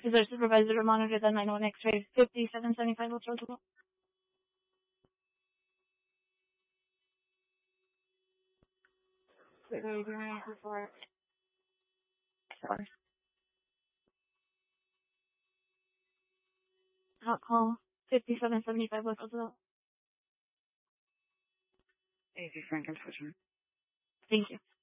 Is there a supervisor to monitor the 901 X-ray 5775 West Roosevelt? Hot call 5775 West Roosevelt. AC Franken switching. Thank you.